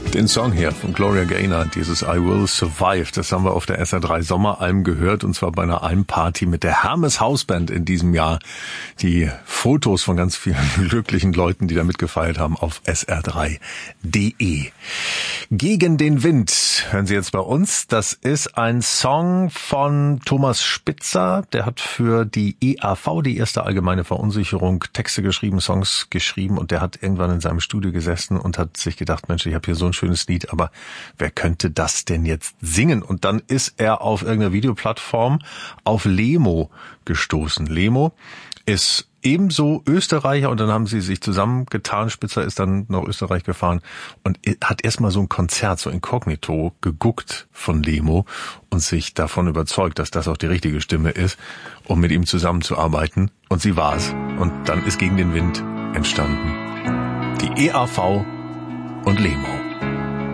Den Song hier von Gloria Gaynor, dieses I Will Survive, das haben wir auf der SR3 Sommeralm gehört, und zwar bei einer Almparty mit der Hermes Hausband in diesem Jahr. Die Fotos von ganz vielen glücklichen Leuten, die da mitgefeiert haben, auf sr3.de. Gegen den Wind hören Sie jetzt bei uns. Das ist ein Song von Thomas Spitzer. Der hat für die EAV, die erste allgemeine Verunsicherung, Texte geschrieben, Songs geschrieben, und der hat irgendwann in seinem Studio gesessen und hat sich gedacht, Mensch, ich habe hier so ein schönes Lied, aber wer könnte das denn jetzt singen? Und dann ist er auf irgendeiner Videoplattform auf Lemo gestoßen. Lemo ist ebenso Österreicher, und dann haben sie sich zusammengetan. Spitzer ist dann nach Österreich gefahren und hat erstmal so ein Konzert, so inkognito, geguckt von Lemo und sich davon überzeugt, dass das auch die richtige Stimme ist, um mit ihm zusammenzuarbeiten. Und sie war's. Und dann ist Gegen den Wind entstanden. Die EAV und Lemo.